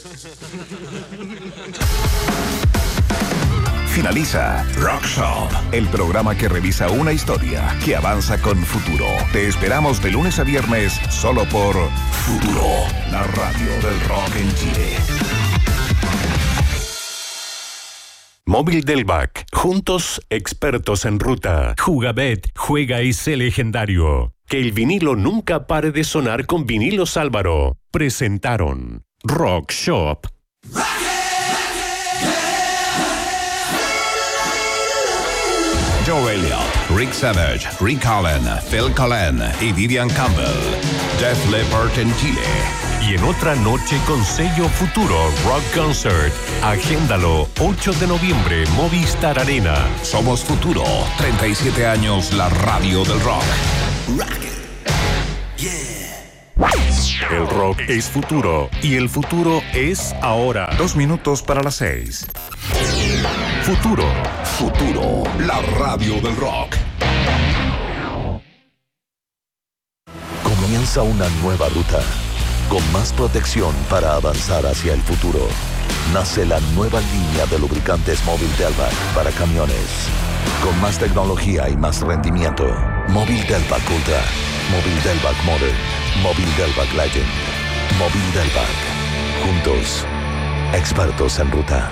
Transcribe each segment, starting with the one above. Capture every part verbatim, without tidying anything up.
Finaliza Rock Shop, el programa que revisa una historia que avanza con futuro. Te esperamos de lunes a viernes solo por Futuro, la radio del rock en Chile. Móvil Delvac, juntos expertos en ruta. Jugabet, juega y sé legendario. Que el vinilo nunca pare de sonar con Vinilos Álvaro. Presentaron Rock Shop. Joe Elliott, Rick Savage, Rick Allen, Phil Collen y Vivian Campbell. Def Leppard en Chile. Y en otra noche con sello Futuro Rock Concert. Agéndalo, ocho de noviembre, Movistar Arena. Somos Futuro, treinta y siete años, la radio del rock. Rock. Yeah. El rock es futuro y el futuro es ahora. Dos minutos para las seis. Futuro. Futuro, la radio del rock. Comienza una nueva ruta, con más protección para avanzar hacia el futuro. Nace la nueva línea de lubricantes Móvil Delvac para camiones. Con más tecnología y más rendimiento. Móvil Delvac Ultra, Móvil Delvac Modern, Móvil Delvac Legend, Móvil Delvac. Juntos, expertos en ruta.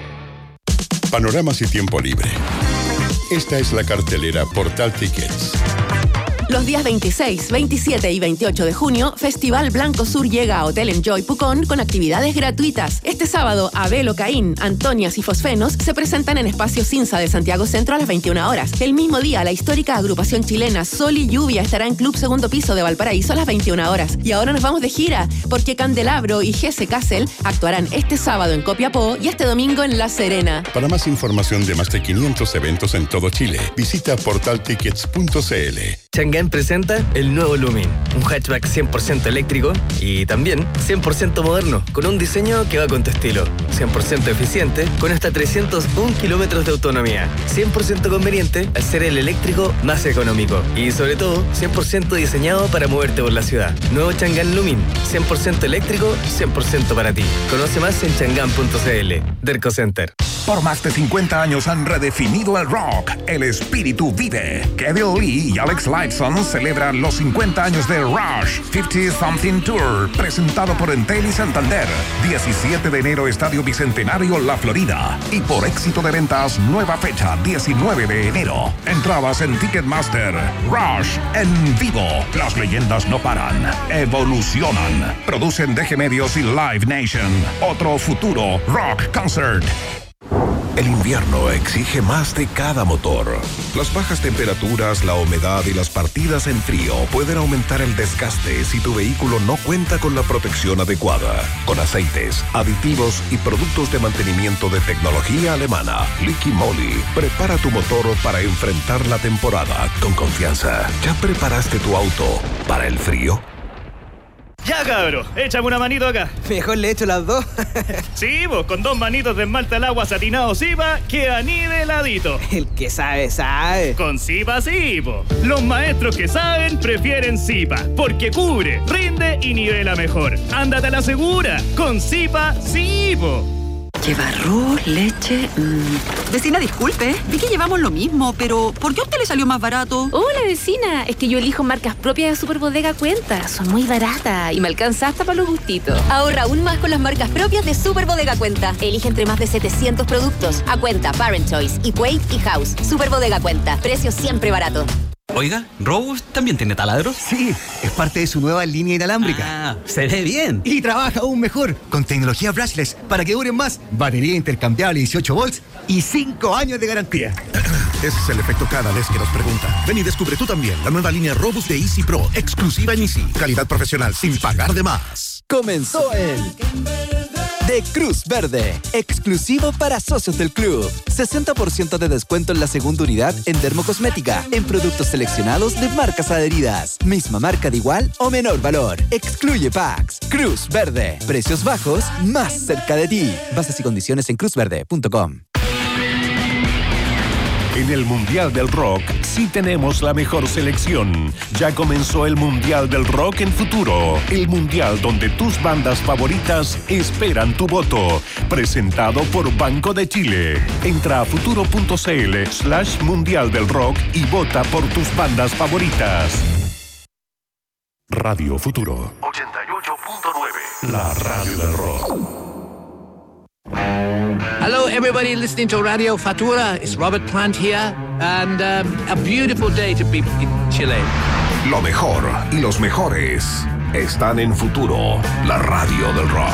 Panoramas y tiempo libre. Esta es la cartelera Portal Tickets. Los días veintiséis, veintisiete y veintiocho de junio, Festival Blanco Sur llega a Hotel Enjoy Pucón con actividades gratuitas. Este sábado, Abel Caín, Antonias y Fosfenos se presentan en Espacio Cinza de Santiago Centro a las veintiuna horas. El mismo día, la histórica agrupación chilena Sol y Lluvia estará en Club Segundo Piso de Valparaíso a las veintiuna horas. Y ahora nos vamos de gira, porque Candelabro y Jesse Castle actuarán este sábado en Copiapó y este domingo en La Serena. Para más información de más de quinientos eventos en todo Chile, visita portal tickets punto c l. Chang'an presenta el nuevo Lumin, un hatchback cien por ciento eléctrico y también cien por ciento moderno, con un diseño que va con tu estilo, cien por ciento eficiente, con hasta trescientos un kilómetros de autonomía, cien por ciento conveniente al ser el eléctrico más económico y sobre todo cien por ciento diseñado para moverte por la ciudad. Nuevo Chang'an Lumin, cien por ciento eléctrico, cien por ciento para ti. Conoce más en chang'an punto c l. Derco Center. Por más de cincuenta años han redefinido el rock. El espíritu vive. Kevin Lee y Alex Lifeson celebran los cincuenta años de Rush cincuenta Something Tour, presentado por Entel y Santander. diecisiete de enero, Estadio Bicentenario, La Florida. Y por éxito de ventas, nueva fecha, diecinueve de enero. Entradas en Ticketmaster. Rush en vivo. Las leyendas no paran, evolucionan. Producen D G Medios y Live Nation. Otro Futuro Rock Concert. El invierno exige más de cada motor. Las bajas temperaturas, la humedad y las partidas en frío pueden aumentar el desgaste si tu vehículo no cuenta con la protección adecuada. Con aceites, aditivos y productos de mantenimiento de tecnología alemana, Liqui Moly, prepara tu motor para enfrentar la temporada con confianza. ¿Ya preparaste tu auto para el frío? Ya, cabro, échame una manito acá. Mejor le echo las dos. Sí, vos, con dos manitos de esmalte al agua satinado Zipa, queda niveladito. El que sabe, sabe. Con Zipa sí, po. Los maestros que saben prefieren Zipa, porque cubre, rinde y nivela mejor. Ándate a la segura, con Zipa sí, po. Lleva arroz, leche... Mmm. Vecina, disculpe, vi que llevamos lo mismo, pero ¿por qué a usted le salió más barato? Hola, vecina, es que yo elijo marcas propias de Superbodega Cuenta. Son muy baratas y me alcanza hasta para los gustitos. Ahorra aún más con las marcas propias de Superbodega Cuenta. Elige entre más de setecientos productos. A Cuenta, Parent Choice, Equate y House. Superbodega Cuenta, precios siempre baratos. Oiga, ¿Robust también tiene taladros? Sí, es parte de su nueva línea inalámbrica. Ah, se ve bien. Y trabaja aún mejor, con tecnología brushless, para que duren más, batería intercambiable dieciocho volts y cinco años de garantía. Ese es el efecto cada vez que nos preguntan. Ven y descubre tú también la nueva línea Robust de Easy Pro, exclusiva en Easy. Calidad profesional sin pagar de más. Comenzó el... de Cruz Verde, exclusivo para socios del club. sesenta por ciento de descuento en la segunda unidad en dermocosmética, en productos seleccionados de marcas adheridas. Misma marca de igual o menor valor. Excluye packs. Cruz Verde. Precios bajos, más cerca de ti. Bases y condiciones en cruz verde punto com. En el Mundial del Rock sí tenemos la mejor selección. Ya comenzó el Mundial del Rock en Futuro, el mundial donde tus bandas favoritas esperan tu voto. Presentado por Banco de Chile. Entra a futuro.cl slash Mundial del Rock y vota por tus bandas favoritas. Radio Futuro ochenta y ocho punto nueve. La radio del rock. Hello, everybody listening to Radio Futura. It's Robert Plant here, and um, a beautiful day to be in Chile. Lo mejor y los mejores están en Futuro, la radio del rock.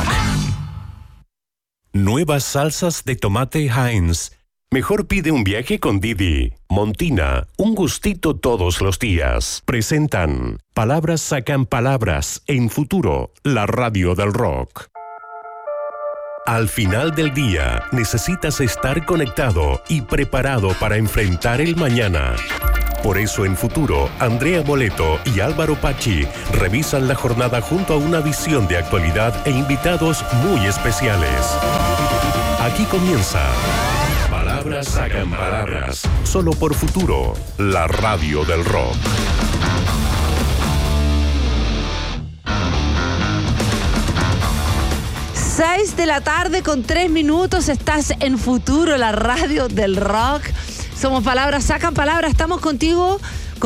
Nuevas salsas de tomate Heinz. Mejor pide un viaje con Didi. Montina, un gustito todos los días. Presentan Palabras sacan palabras en Futuro, la radio del rock. Al final del día, necesitas estar conectado y preparado para enfrentar el mañana. Por eso en Futuro, Andrea Boleto y Álvaro Pachi revisan la jornada junto a una visión de actualidad e invitados muy especiales. Aquí comienza Palabras sacan palabras, solo por Futuro, la radio del rock. seis de la tarde con tres minutos, estás en Futuro, la radio del rock. Somos Palabras Sacan Palabras, estamos contigo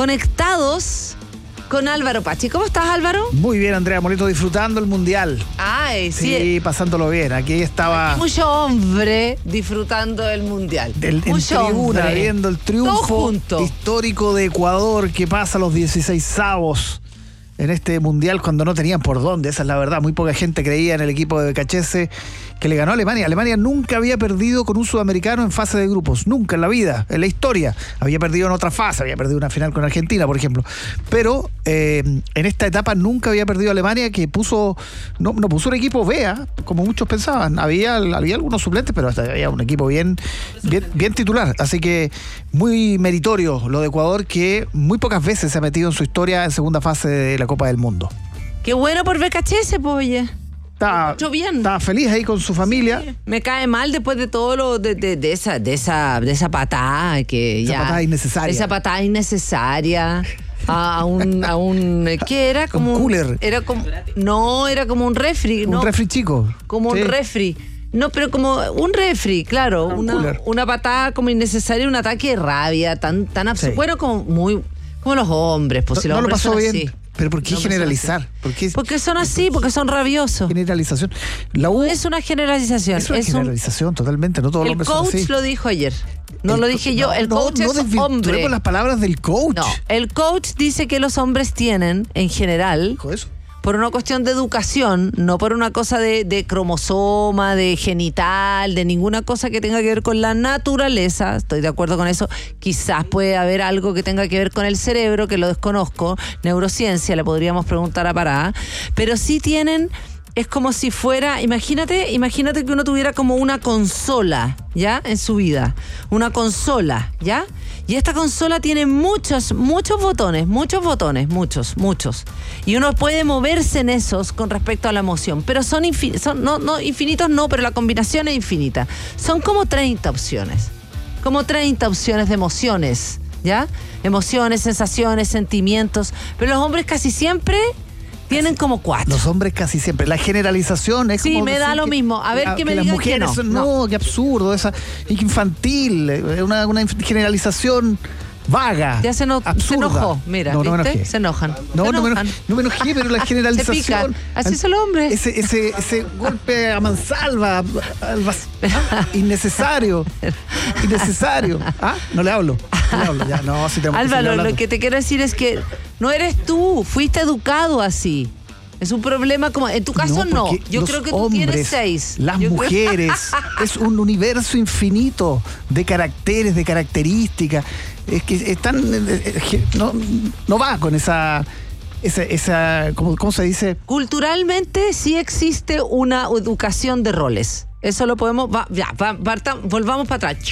conectados con Álvaro Pachi. ¿Cómo estás, Álvaro? Muy bien, Andrea Molito, disfrutando el Mundial. Ay, sí. Sí, pasándolo bien. Aquí estaba... Mucho hombre disfrutando del Mundial. Del, en Mucho tribuna, hombre. viendo el triunfo histórico de Ecuador que pasa a los dieciseisavos en este Mundial cuando no tenían por dónde, esa es la verdad. Muy poca gente creía en el equipo de Becachese que le ganó a Alemania. Alemania nunca había perdido con un sudamericano en fase de grupos, nunca en la vida, en la historia. Había perdido en otra fase, había perdido una final con Argentina, por ejemplo. Pero eh, en esta etapa nunca había perdido Alemania, que puso no, no puso un equipo B, ¿eh? Como muchos pensaban. Había, había algunos suplentes, pero hasta había un equipo bien, bien, bien titular. Así que muy meritorio lo de Ecuador, que muy pocas veces se ha metido en su historia en segunda fase de la Copa del Mundo. Qué bueno por Becachese, pues, oye. Estaba, bien. estaba feliz ahí con su familia. Sí, me cae mal después de todo lo de, de, de esa de esa de esa patada que esa ya patada innecesaria. Esa patada innecesaria a, a un a un ¿qué era? Como un cooler. Un, era como no, era como un refri, ¿no? Un refri chico. Como sí. Un refri. No, pero como un refri, claro, un una, una patada como innecesaria, un ataque de rabia tan tan absurdo. Sí. Bueno, como muy como los hombres, pues no, si los no hombres lo pasó son bien. así. ¿Pero por qué no, generalizar? ¿Por qué? Porque son así, porque son rabiosos. Generalización. La U es una generalización. Es una es generalización, un, totalmente. No todos los hombres son así. El coach lo dijo ayer. No el lo dije yo. No, el coach no, no es hombre. No las palabras del coach. No, el coach dice que los hombres tienen, en general... ¿Dijo eso? Por una cuestión de educación, no por una cosa de, de cromosoma, de genital, de ninguna cosa que tenga que ver con la naturaleza. Estoy de acuerdo con eso. Quizás puede haber algo que tenga que ver con el cerebro, que lo desconozco. Neurociencia, le podríamos preguntar a Pará. Pero sí tienen... Es como si fuera, imagínate, imagínate que uno tuviera como una consola, ¿ya? En su vida. Una consola, ¿ya? Y esta consola tiene muchos, muchos botones, muchos botones, muchos, muchos. Y uno puede moverse en esos con respecto a la emoción. Pero son, infin- son no, no, infinitos no, pero la combinación es infinita. Son como treinta opciones. Como treinta opciones de emociones, ¿ya? Emociones, sensaciones, sentimientos. Pero los hombres casi siempre... Tienen como cuatro. Los hombres casi siempre. La generalización es sí, como... Sí, me da lo que, mismo. A ver que, que me las digan mujeres que no. Son, no. no, qué absurdo. Esa, es infantil. Una, una generalización vaga. Ya se, no, se enojó. Mira, no, ¿viste? No me se enojan. No, se no, enojan. Me, no me enojé, pero la generalización... se pican. Así son los hombres. Ese, ese, ese golpe a mansalva, alba, innecesario. Innecesario. ¿Ah? No le hablo. No le hablo. Ya, no, si te Álvaro, lo que te quiero decir es que no eres tú. Fuiste educado así. Es un problema como... En tu caso no. no. Yo creo que tú hombres, tienes seis. Las Yo mujeres. Creo... Es un universo infinito de caracteres, de características. Es que están... No, no va con esa... Esa, esa ¿cómo, ¿Cómo se dice? Culturalmente sí existe una educación de roles. Eso lo podemos... Va, ya, va, Barta, volvamos para atrás.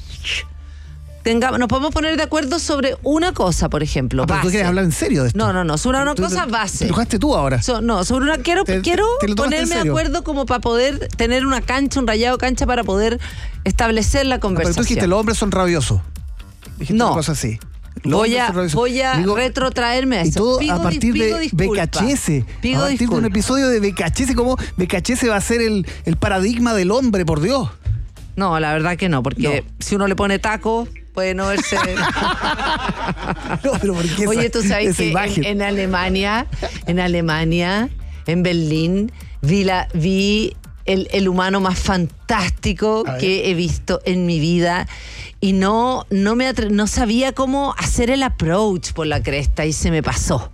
Tenga, nos podemos poner de acuerdo sobre una cosa, por ejemplo. Ah, ¿pero tú quieres hablar en serio de esto? No, no, no, sobre una ¿Tú, cosa te, base. ¿Te enojaste tú ahora? So, no, sobre una... Quiero, te, quiero te, te ponerme de acuerdo como para poder tener una cancha, un rayado cancha para poder establecer la conversación. Ah, pero tú dijiste, los hombres son rabiosos. Dijiste No. una cosa así. Voy a, Londres, voy a digo, retrotraerme a y eso. todo Pido a dis- partir pido de disculpa. B K H S. Pido a partir disculpa. de un episodio de B K H S, como B K H S va a ser el, el paradigma del hombre, por Dios. No, la verdad que no, porque si uno le pone taco, puede no verse. No, pero ¿por qué Oye, esa- tú sabes esa que imagen? en, en Alemania, en Alemania, en Berlín, vi la, vi el, el humano más fantástico A ver. que he visto en mi vida. Y no, no me atre- no sabía cómo hacer el approach por la cresta y se me pasó.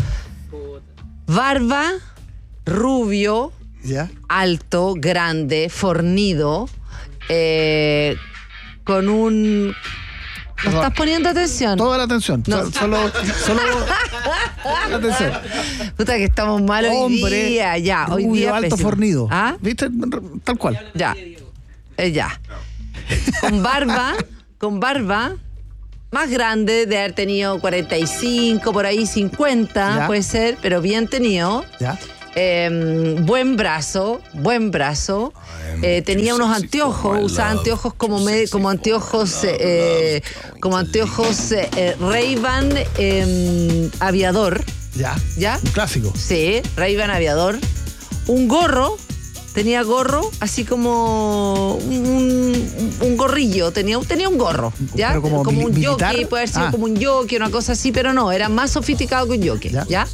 Barba, rubio, ¿Ya? alto, grande, fornido, eh, con un... ¿No estás poniendo atención? Toda la atención. No. So- Solo, solo la atención. Puta que estamos mal hoy Hombre, día. Ya, hoy rubio, día alto, pésimo. fornido. ¿Ah? ¿Viste? Tal cual. Ya. Eh, ya. Con barba, con barba, más grande, de haber tenido cuarenta y cinco, por ahí cincuenta, Ya. puede ser, pero bien tenido. ¿Ya? Eh, buen brazo, buen brazo. Eh, tenía unos anteojos, usaba anteojos como me- como anteojos, eh, eh, como anteojos eh, eh, Ray-Ban eh, aviador. Ya. ¿Ya? Un clásico. Sí, Ray-Ban aviador. Un gorro, tenía gorro, así como un, un gorrillo, tenía, tenía un gorro, ¿ya? Pero como mili- un militar. jockey, puede haber sido Ah. como un jockey, una cosa así, pero no, era más sofisticado que un jockey, ¿ya?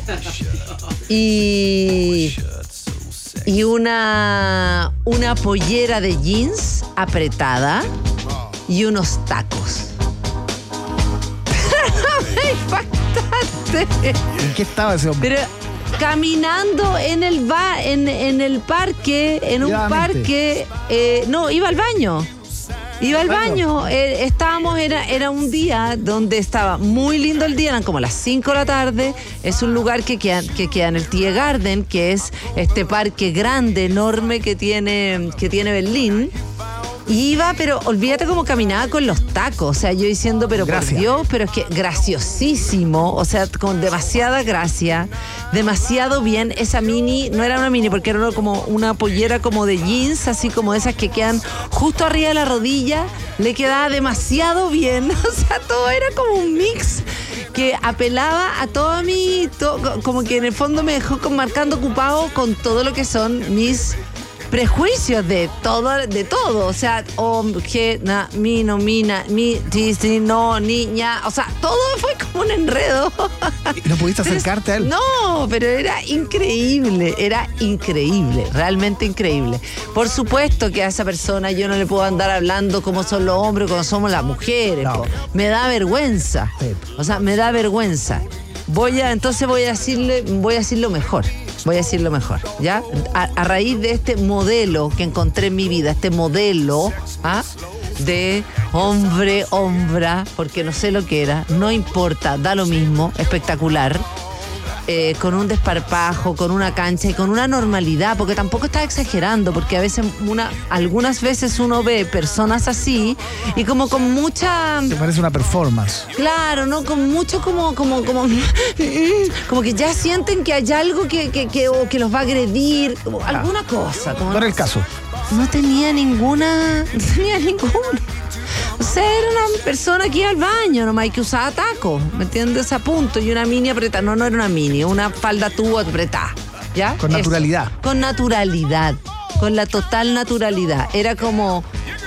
Y, y una, una pollera de jeans apretada y unos tacos. Impactante. ¿En qué estaba ese hombre? Pero caminando en el ba- en, en el parque, en un Nuevamente. parque, eh, no, iba al baño. Iba al baño, eh, estábamos, era, era un día donde estaba muy lindo el día, eran como las cinco de la tarde, es un lugar que queda, que queda en el Tiergarten, que es este parque grande, enorme que tiene, que tiene Berlín. Y iba, pero olvídate cómo caminaba con los tacos. O sea, yo diciendo, pero Gracias. por Dios, pero es que graciosísimo. O sea, con demasiada gracia, demasiado bien. Esa mini, no era una mini, porque era como una pollera como de jeans, así como esas que quedan justo arriba de la rodilla. Le quedaba demasiado bien. O sea, todo era como un mix que apelaba a todo mi, to- como que en el fondo me dejó como marcando ocupado con todo lo que son mis prejuicios de todo, de todo, o sea, o que, na, mi, no, mina, mi, ti, si, no, niña, o sea, todo fue como un enredo. ¿No pudiste acercarte a él? No, pero era increíble, era increíble, realmente increíble. Por supuesto que a esa persona yo no le puedo andar hablando como son los hombres, como somos las mujeres, No. po. Me da vergüenza, o sea, me da vergüenza. Voy a, entonces voy a decirle, voy a decir lo mejor. Voy a decir lo mejor, ¿ya? A, a raíz de este modelo que encontré en mi vida, este modelo, ¿ah? de hombre, hombra, porque no sé lo que era, no importa, da lo mismo, espectacular, eh, con un desparpajo, con una cancha y con una normalidad, porque tampoco estaba exagerando, porque a veces, una, algunas veces uno ve personas así y como con mucha... Te parece una performance. Claro, ¿no? Con mucho como, como, como, como que ya sienten que hay algo que, que, que, o que los va a agredir, como alguna cosa. Como, No era el caso. no tenía ninguna, no tenía ninguna. O sea, era una persona que iba al baño nomás y que usaba tacos, ¿me entiendes? A punto, y una mini apretada. No, no era una mini, una falda tubo apretada, ¿ya? Con Eso. naturalidad. Con naturalidad, con la total naturalidad. Era como,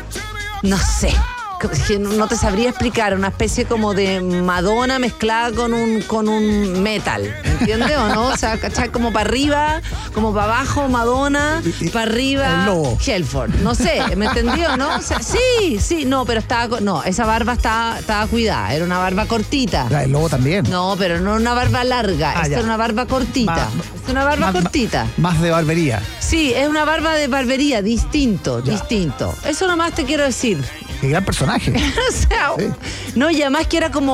no sé, que no no te sabría explicar, una especie como de Madonna mezclada con un, con un metal, ¿entiendes o no? O sea, ¿cachai? Como para arriba, como para abajo Madonna, para arriba el lobo. Helford. No sé, ¿me entendió, no? O sea, sí, sí, no, pero estaba, co- no, esa barba estaba, estaba cuidada, era una barba cortita. Ya, el lobo también. No, pero no una barba larga, Ah, esta ya. era una barba cortita. Más- es una barba más- cortita. Más de barbería. Sí, es una barba de barbería, distinto, distinto. Eso nomás te quiero decir. Qué gran personaje. O sea, no, y además que era como,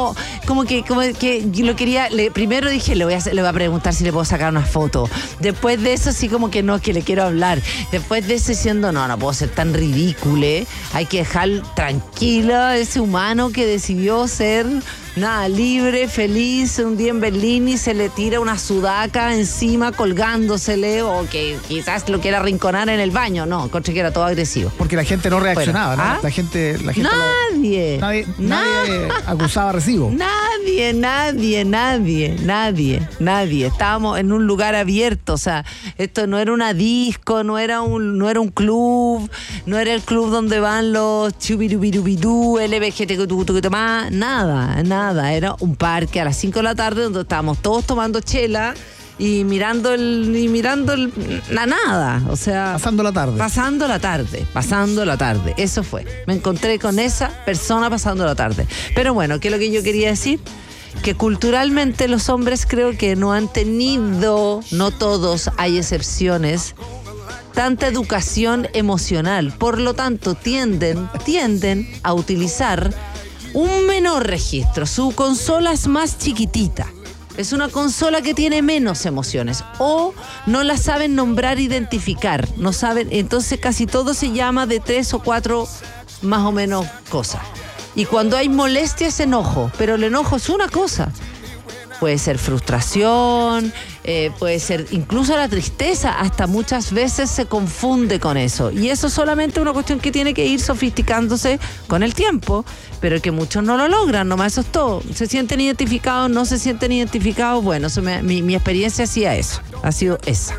como que, como que yo lo quería, le, primero dije, le voy, a, le voy a preguntar si le puedo sacar una foto. Después de eso, sí como que no, que le quiero hablar. Después de eso, diciendo, no, no puedo ser tan ridículo, hay que dejar tranquilo a ese humano que decidió ser... Nada, libre, feliz, un día en Berlín y se le tira una sudaca encima colgándosele o que quizás lo quiera arrinconar en el baño. No, encontré que era todo agresivo. Porque la gente no reaccionaba, bueno, ¿no? ¿ah? La gente... La gente nadie. Lo, nadie, nadie acusaba recibo. Nadie, nadie, nadie, nadie, nadie. Estábamos en un lugar abierto, o sea, esto no era una disco, no era un, no era un club, no era el club donde van los chubirubirubidú, L B G T Q, nada, nada. Nada, era un parque a las cinco de la tarde donde estábamos todos tomando chela y mirando el, y mirando el, la nada, o sea... Pasando la tarde. Pasando la tarde, pasando la tarde, eso fue. Me encontré con esa persona pasando la tarde. Pero bueno, ¿qué es lo que yo quería decir? Que culturalmente los hombres creo que no han tenido, no todos, hay excepciones, tanta educación emocional. Por lo tanto, tienden, tienden a utilizar un menor registro. Su consola es más chiquitita. Es una consola que tiene menos emociones. O no la saben nombrar, identificar. No saben. Entonces casi todo se llama de tres o cuatro más o menos cosas. Y cuando hay molestia es enojo. Pero el enojo es una cosa. Puede ser frustración, eh, puede ser incluso la tristeza, hasta muchas veces se confunde con eso. Y eso es solamente una cuestión que tiene que ir sofisticándose con el tiempo, pero que muchos no lo logran, nomás eso es todo. Se sienten identificados, no se sienten identificados, bueno, eso me, mi, mi experiencia hacía eso, ha sido esa.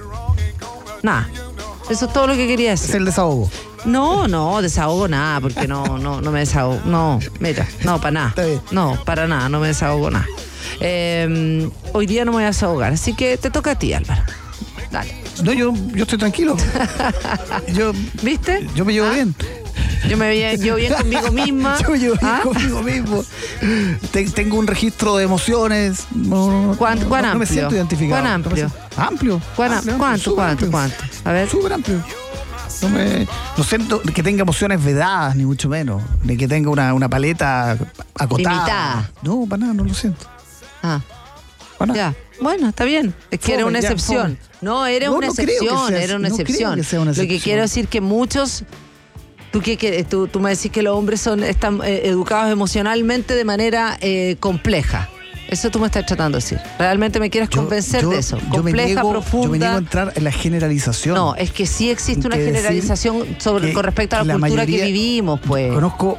Nada, eso es todo lo que quería decir. Es el desahogo. No, no, desahogo nada, porque no, no, no me desahogo. No, mira, no, para nada. No, para nada, no me desahogo nada. Eh, hoy día no me voy a desahogar, así que te toca a ti, Álvaro. Dale. No, yo, yo estoy tranquilo. Yo, ¿viste? Yo me llevo ¿Ah? bien. Yo me llevo bien conmigo misma. Yo me llevo bien ¿Ah? conmigo mismo. Te, tengo un registro de emociones. No, ¿Cuán, no, cuán no, amplio? no me siento identificado. ¿Cuán amplio? ¿Amplio? ¿Cuán, amplio ¿Cuánto, amplio, cuánto, amplio. cuánto? A ver. Súper amplio. No, me, no siento que tenga emociones vedadas, ni mucho menos. Ni que tenga una, una paleta acotada. Limitada. No, para nada, no lo siento. Ah. Ya. Bueno, está bien. Es que Fome, era una ya, excepción. fome. No, era No, una no creo que excepción. sea- era una no creo excepción. que sea una Lo que excepción. quiero decir que muchos. Tú, qué quieres? tú, tú me decís que los hombres son están eh, educados emocionalmente de manera eh, compleja. Eso tú me estás tratando de decir. ¿Realmente me quieres convencer yo- de eso? yo me Compleja, niego- profunda. Yo me niego a entrar en la generalización. No, es que sí existe una Que decir generalización sobre, que con respecto a la, la cultura mayoría- que vivimos, pues. Conozco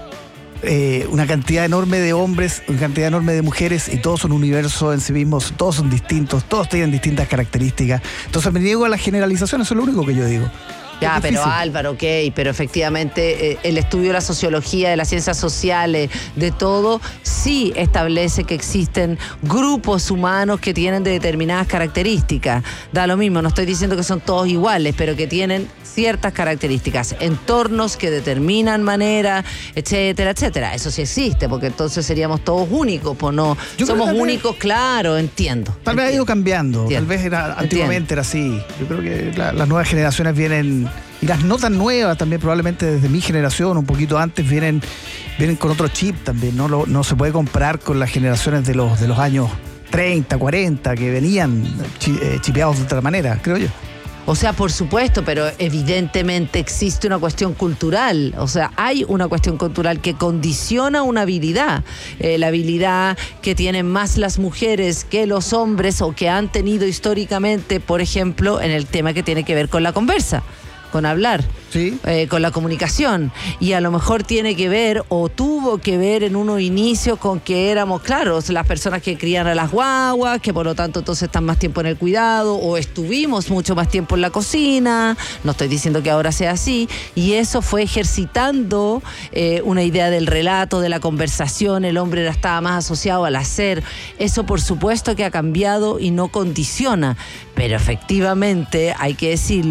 eh, una cantidad enorme de hombres, una cantidad enorme de mujeres y todos son universos en sí mismos, todos son distintos, todos tienen distintas características. Entonces me niego a la generalización, eso es lo único que yo digo. Ya, Es pero difícil. Álvaro, ok, pero efectivamente eh, el estudio de la sociología, de las ciencias sociales, de todo, sí establece que existen grupos humanos que tienen de determinadas características. Da lo mismo, no estoy diciendo que son todos iguales, pero que tienen ciertas características, entornos que determinan manera, etcétera, etcétera. Eso sí existe, porque entonces seríamos todos únicos, pues no. Yo creo Somos que tal vez- únicos, claro, entiendo. Tal vez ha ido cambiando, Entiendo. tal vez era, Entiendo. antiguamente era así. Yo creo que la- las nuevas generaciones vienen, y las no tan nuevas también, probablemente desde mi generación, un poquito antes, vienen, vienen con otro chip también. No, Lo- no se puede comparar con las generaciones de los, de los años treinta, cuarenta, que venían chi- eh, chipeados de otra manera, creo yo. O sea, por supuesto, pero evidentemente existe una cuestión cultural. O sea, hay una cuestión cultural que condiciona una habilidad. Eh, la habilidad que tienen más las mujeres que los hombres o que han tenido históricamente, por ejemplo, en el tema que tiene que ver con la conversa, con hablar, sí. eh, con la comunicación. Y a lo mejor tiene que ver o tuvo que ver en unos inicios con que éramos, claro, las personas que crían a las guaguas, que por lo tanto entonces están más tiempo en el cuidado, o estuvimos mucho más tiempo en la cocina. No estoy diciendo que ahora sea así. Y eso fue ejercitando eh, una idea del relato, de la conversación. El hombre era, estaba más asociado al hacer. Eso por supuesto que ha cambiado y no condiciona. Pero efectivamente, hay que decirlo,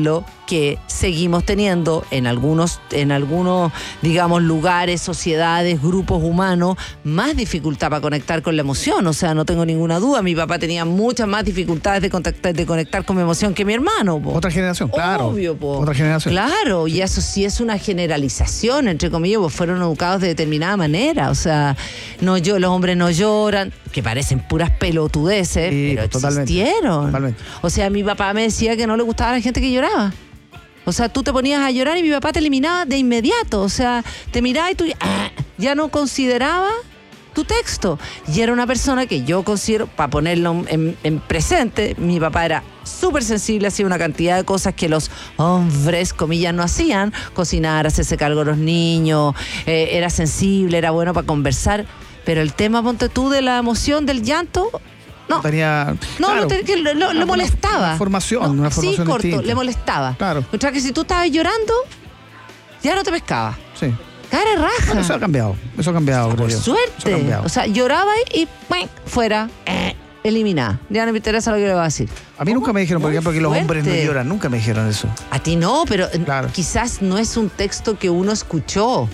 que seguimos teniendo en algunos, en algunos, digamos, lugares, sociedades, grupos humanos, más dificultad para conectar con la emoción. O sea, no tengo ninguna duda. Mi papá tenía muchas más dificultades de, contactar, de conectar con mi emoción que mi hermano. Po. Otra generación, claro. Obvio, po. Otra generación. Claro, y eso sí es una generalización, entre comillas, pues fueron educados de determinada manera. O sea, no yo, los hombres no lloran, que parecen puras pelotudeces, Sí, pero totalmente, existieron. totalmente. O sea, mi papá me decía que no le gustaba a la gente que lloraba. O sea, tú te ponías a llorar y mi papá te eliminaba de inmediato. O sea, te miraba y tú ah, ya no consideraba tu texto. Y era una persona que yo considero, para ponerlo en, en presente, mi papá era súper sensible, hacía una cantidad de cosas que los hombres, comillas, no hacían. Cocinar, hacerse cargo de los niños, eh, era sensible, era bueno para conversar. Pero el tema, ponte tú, de la emoción, del llanto... No, tenía, no, claro, no te, que lo, lo, lo molestaba. Una formación, no, una formación sí, corto, distinta. le molestaba. Claro. O sea, que si tú estabas llorando, ya no te pescaba. Sí. Cara de raja. Bueno, eso ha cambiado. Eso ha cambiado, creo Por yo. suerte. Eso ha cambiado. O sea, lloraba y, y ¡puing! Fuera. Eh, eliminada. Ya no me interesa lo que le va a decir. A mí nunca me dijeron, por Muy ejemplo, que los hombres no fuerte. lloran. Nunca me dijeron eso. A ti no, pero Claro. quizás no es un texto que uno escuchó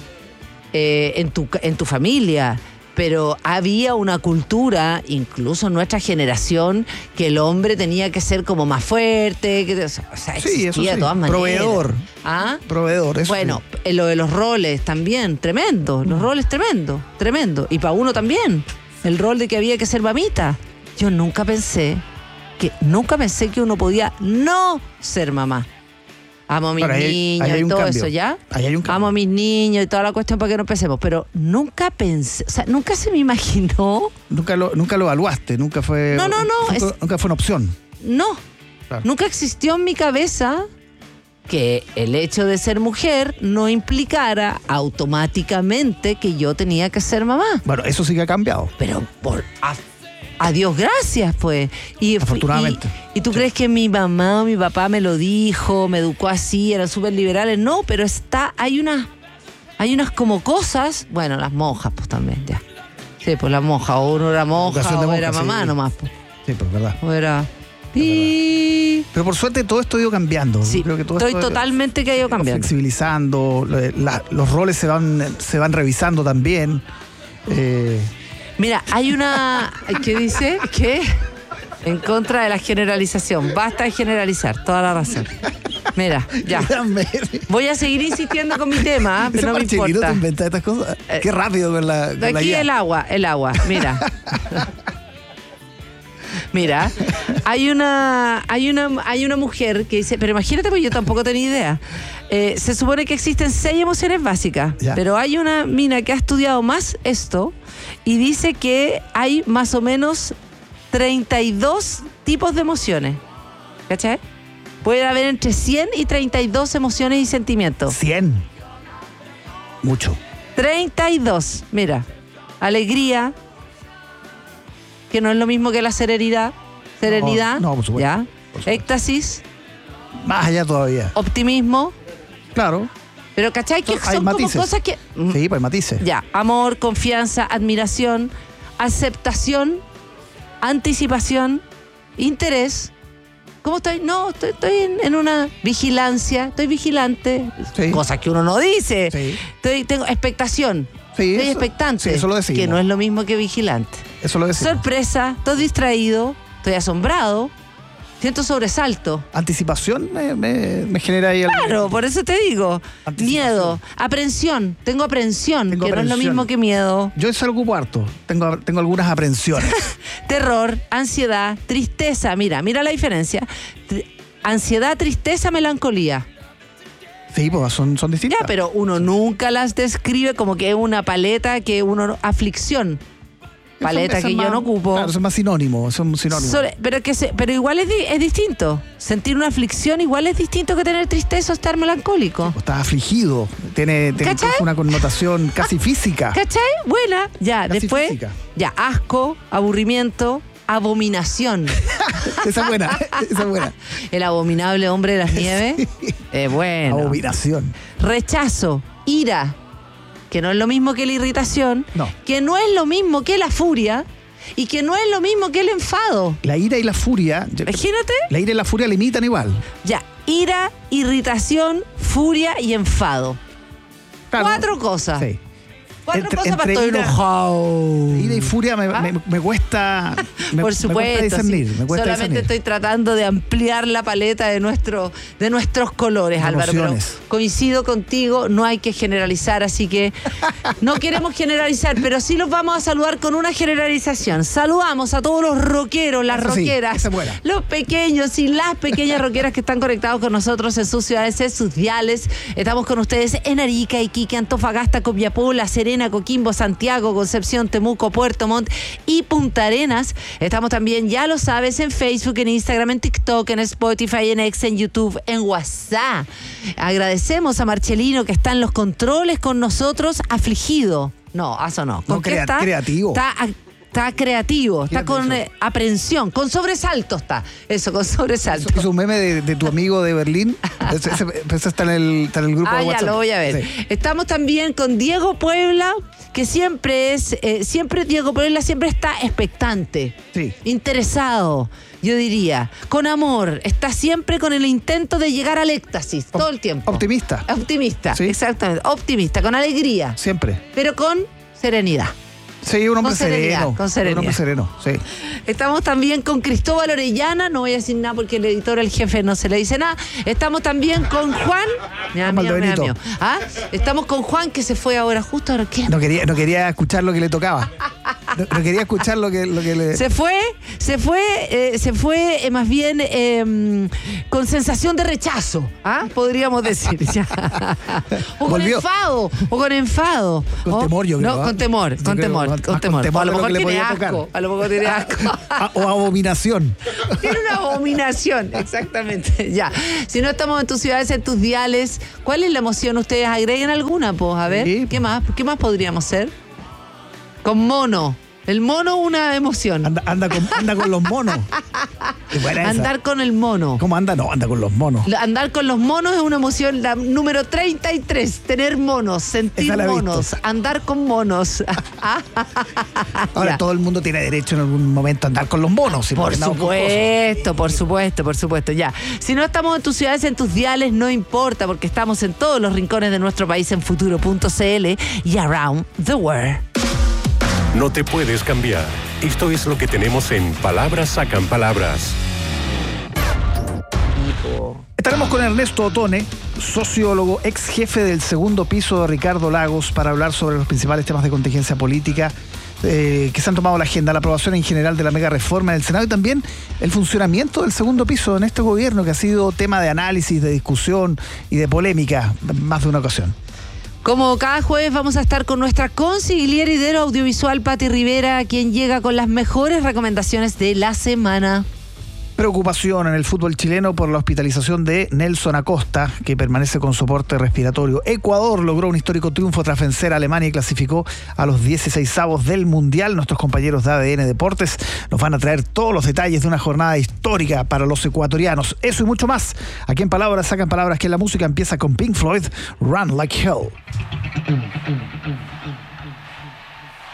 eh, en, tu, en tu familia. Pero había una cultura, incluso en nuestra generación, que el hombre tenía que ser como más fuerte, que, o sea, Sí, eso existía sí. de todas maneras. Proveedor. ¿Ah? Proveedor, eso Bueno, sí. eh, lo de los roles también, tremendo. Los roles tremendo, tremendo. Y para uno también, el rol de que había que ser mamita. Yo nunca pensé que, nunca pensé que uno podía no ser mamá. Amo a mis Ahora, ahí hay- niños ahí hay y un todo cambio. eso, ¿ya? Ahí hay un cambio. Amo a mis niños y toda la cuestión para que no empecemos. Pero nunca pensé, o sea, nunca se me imaginó. Nunca lo, nunca lo evaluaste, nunca fue. No, no, no, Nunca, es- nunca fue una opción. No. Claro. Nunca existió en mi cabeza que el hecho de ser mujer no implicara automáticamente que yo tenía que ser mamá. Bueno, eso sí que ha cambiado. Pero por a, a Dios gracias, pues. Y, Afortunadamente. Y, y tú crees que mi mamá o mi papá me lo dijo, me educó así, eran súper liberales. No, pero está, hay unas, hay unas como cosas, bueno, las monjas, pues también, ya. Sí, pues las monjas, o uno era monja Educación de o era monjas, mamá sí. nomás, pues. Sí, pues verdad. O era. Y... Pero por suerte todo esto ha ido cambiando. Sí, Creo que todo estoy esto totalmente que ha ido cambiando. Flexibilizando, lo- la- los roles se van, se van revisando también. Eh, Mira, hay una... ¿Qué dice? ¿Qué? En contra de la generalización. Basta de generalizar, toda la razón. Mira, ya. Voy a seguir insistiendo con mi tema, ¿eh? Pero no me Marcelino te importa. inventa estas cosas. Qué rápido con la, con la Aquí guía. el agua, el agua, mira. Mira, hay una, hay una, hay una mujer que dice, pero imagínate, porque yo tampoco tenía idea. Eh, se supone que existen seis emociones básicas, Ya. pero hay una mina que ha estudiado más esto y dice que hay más o menos treinta y dos tipos de emociones. ¿Cachai? Puede haber entre cien y treinta y dos emociones y sentimientos. cien. Mucho. treinta y dos. Mira, alegría, que no es lo mismo que la serenidad. Serenidad, No, no, por supuesto, ¿ya? Éxtasis, Más allá todavía. optimismo. Claro. Pero ¿cachai? Que Hay son como matices. cosas que... mm, Sí, pues matices. Ya, amor, confianza, admiración, aceptación, anticipación, interés. ¿Cómo estoy? No, estoy, estoy en, en una vigilancia, estoy vigilante. Sí. Cosas que uno no dice. Sí. Estoy, tengo expectación. Sí, estoy eso- expectante. sí, eso lo decimos. Que no es lo mismo que vigilante. Eso lo decimos. Sorpresa, estoy distraído, estoy asombrado, siento sobresalto. Anticipación me, me, me genera ahí algo. Claro, por eso te digo. Miedo, aprensión, tengo aprensión, Tengo que no es lo aprensión. mismo que miedo. Yo eso ocupo harto. Tengo, tengo algunas aprensiones. Terror, ansiedad, tristeza. Mira, mira la diferencia. Tr- Ansiedad, tristeza, melancolía. Sí, pues son, son distintas. Ya, pero uno nunca las describe como que es una paleta que uno... no- Aflicción. Paleta Eso es que yo más- no ocupo. Claro, son más sinónimos. Son sinónimos. Sole- pero que se- pero igual es, di- es distinto. Sentir una aflicción igual es distinto que tener tristeza o estar melancólico. Estás afligido. Tiene, tiene ¿Cachai? incluso una connotación casi física. ¿Cachai? Buena. Ya, Casi después, física. ya, asco, aburrimiento, abominación. Esa es buena. Esa es buena. El abominable hombre de las nieves. Es bueno. Abominación. Rechazo, ira, que no es lo mismo que la irritación, No. que no es lo mismo que la furia y que no es lo mismo que el enfado. La ira y la furia. yo- Imagínate. La ira y la furia limitan igual. Ya, ira, irritación, furia y enfado. Claro. Cuatro cosas. Sí. Cuatro entre, cosas para entre estar ira, enojado. Ira y furia me, ¿Ah? me, me cuesta. Me, Por supuesto. Me cuesta discernir, Sí. me cuesta Solamente discernir. estoy tratando de ampliar la paleta de, nuestro, de nuestros colores, Álvaro. Pero coincido contigo, no hay que generalizar, así que no queremos generalizar, pero sí los vamos a saludar con una generalización. Saludamos a todos los rockeros, las Eso rockeras, sí, los pequeños y las pequeñas rockeras que están conectados con nosotros en sus ciudades, en sus diales. Estamos con ustedes en Arica, Iquique, Antofagasta, Copiapó, La Serena, Coquimbo, Santiago, Concepción, Temuco, Puerto Montt y Punta Arenas. Estamos también, ya lo sabes, en Facebook, en Instagram, en TikTok, en Spotify, en X, en YouTube, en WhatsApp. Agradecemos a Marcelino que está en los controles con nosotros, afligido. No, eso no. ¿Con No, qué crea- está? creativo. Está Está creativo, está con eh, aprensión, con sobresalto está. Eso, con sobresalto. Es un meme de, de tu amigo de Berlín. Ese, ese- ese está, en el, está en el grupo Ah, de ya WhatsApp. lo voy a ver. Sí. Estamos también con Diego Puebla, que siempre es, eh, siempre Diego Puebla siempre está expectante, sí. interesado, yo diría, con amor, está siempre con el intento de llegar al éxtasis, todo el tiempo. Optimista. Optimista, Sí. exactamente, optimista, con alegría, Siempre. pero con serenidad. Sí, un hombre Con serenidad, sereno. con serenidad. Un hombre sereno, sí. Estamos también con Cristóbal Orellana, no voy a decir nada porque el editor, el jefe, no se le dice nada. Estamos también con Juan. Mira, Juan mira, mira, Valdebenito. mío. ¿Ah? Estamos con Juan que se fue ahora, justo ahora. ¿Qué? No quería, no quería escuchar lo que le tocaba. No, no quería escuchar lo que, lo que le. Se fue, se fue, eh, se fue eh, más bien eh, con sensación de rechazo, ¿ah? Podríamos decir. Ya. O con Volvió. enfado, o con enfado. Con ¿Oh? temor, yo creo, No, ¿ah? con temor, Yo con creo, temor, ah, con con temor. temor a lo de lo mejor que le tiene podía tocar. asco, a lo mejor tiene asco. Ah, o abominación. Tiene una abominación, exactamente. Ya. Si no estamos en tus ciudades, en tus diales, ¿cuál es la emoción? Ustedes agreguen alguna, pues, a ver. Sí. ¿Qué más? ¿Qué más podríamos ser? Con mono. El mono, una emoción. Anda, anda, con, anda con los monos. Es buena esa. Andar con el mono. ¿Cómo anda? No, anda con los monos. Andar con los monos es una emoción, la número treinta y tres. Tener monos, sentir Esa la he monos, andar con monos. Ahora Ya. todo el mundo tiene derecho en algún momento a andar con los monos. si Por no andamos con cosas. supuesto, por supuesto, por supuesto, ya. Si no estamos en tus ciudades, en tus diales, no importa, porque estamos en todos los rincones de nuestro país en futuro punto c l y around the world. No te puedes cambiar. Esto es lo que tenemos en Palabras Sacan Palabras. Estaremos con Ernesto Otone, sociólogo, ex jefe del segundo piso de Ricardo Lagos, para hablar sobre los principales temas de contingencia política eh, que se han tomado la agenda, la aprobación en general de la mega reforma en el Senado y también el funcionamiento del segundo piso en este gobierno, que ha sido tema de análisis, de discusión y de polémica más de una ocasión. Como cada jueves vamos a estar con nuestra consigliera y de lo audiovisual, Pati Rivera, quien llega con las mejores recomendaciones de la semana. Preocupación en el fútbol chileno por la hospitalización de Nelson Acosta, que permanece con soporte respiratorio. Ecuador logró un histórico triunfo tras vencer a Alemania y clasificó a los dieciseisavos del Mundial. Nuestros compañeros de A D N Deportes nos van a traer todos los detalles de una jornada histórica para los ecuatorianos. Eso y mucho más. Aquí en Palabras Sacan Palabras, que la música empieza con Pink Floyd, Run Like Hell.